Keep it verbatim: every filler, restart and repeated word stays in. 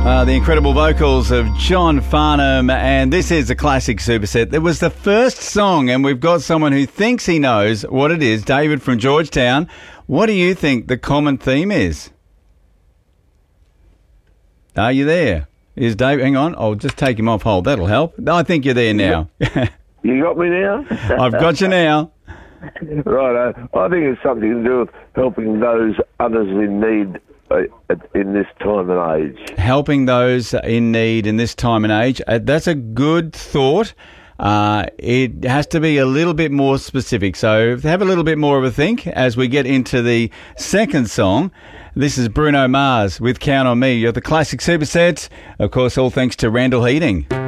Uh, the incredible vocals of John Farnham, and this is a classic superset. It was the first song, and we've got someone who thinks he knows what it is. David from Georgetown. What do you think the common theme is? Are you there? Is Dave? Hang on, I'll just take him off hold. That'll help. I think you're there now. You got me now? I've got you now. Right, I think it's something to do with helping those others in need uh, in this time and age. Helping those in need in this time and age. Uh, that's a good thought. Uh, it has to be a little bit more specific. So have a little bit more of a think as we get into the second song. This is Bruno Mars with Count on Me. You're the classic supersets. Of course, all thanks to Randall Heating.